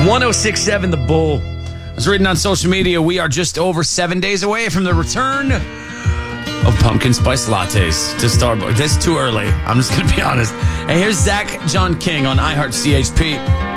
1067 The Bull. I was reading on social media, we are just over 7 days away from the return of pumpkin spice lattes to Starbucks. That's too early. I'm just going to be honest. Hey, here's Zach John King on iHeart CHP.